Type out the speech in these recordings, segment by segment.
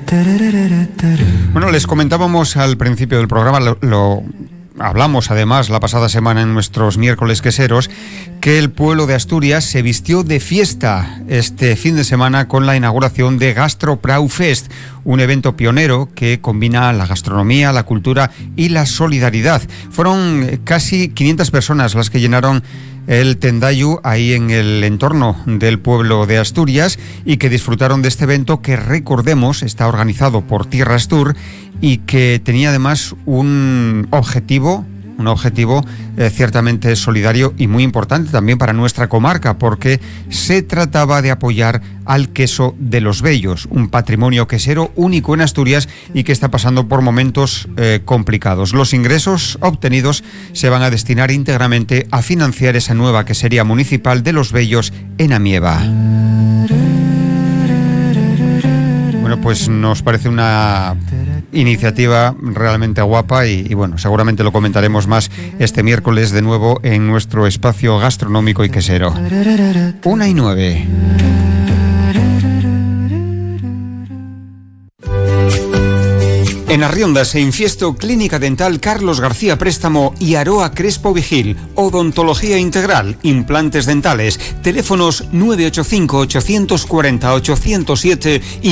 Bueno, les comentábamos al principio del programa, lo hablamos además la pasada semana en nuestros miércoles queseros, que el pueblo de Asturias se vistió de fiesta este fin de semana con la inauguración de GastroPrau Fest, un evento pionero que combina la gastronomía, la cultura y la solidaridad. Fueron casi 500 personas las que llenaron el Tendayu ahí en el entorno del pueblo de Asturias y que disfrutaron de este evento que, recordemos, está organizado por Tierra Astur y que tenía además un objetivo ciertamente solidario y muy importante también para nuestra comarca, porque se trataba de apoyar al queso de los Bellos, un patrimonio quesero único en Asturias y que está pasando por momentos complicados. Los ingresos obtenidos se van a destinar íntegramente a financiar esa nueva quesería municipal de los Bellos en Amieva. Bueno, pues nos parece una iniciativa realmente guapa y bueno, seguramente lo comentaremos más este miércoles de nuevo en nuestro espacio gastronómico y quesero. 1:09. En Arrionda se infiesto Clínica Dental Carlos García Préstamo y Aroa Crespo Vigil. Odontología integral, implantes dentales. Teléfonos 985-840-807 y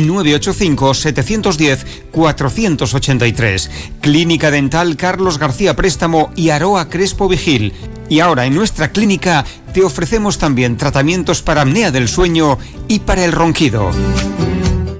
985-710-483. Clínica Dental Carlos García Préstamo y Aroa Crespo Vigil. Y ahora en nuestra clínica te ofrecemos también tratamientos para apnea del sueño y para el ronquido.